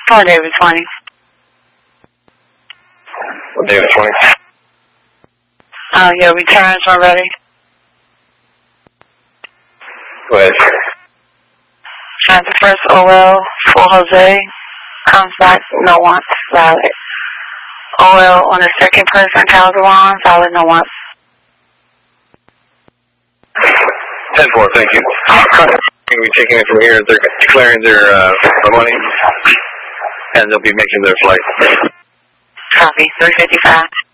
On David 20. David 20. Yeah, returns when ready. Go ahead. The first OL for Jose comes back, no wants, valid. OL on the second person, Calderon, valid, no wants. 10-4, thank you. We'll be taking it from here. They're declaring their money, and they'll be making their flight. Copy, 355.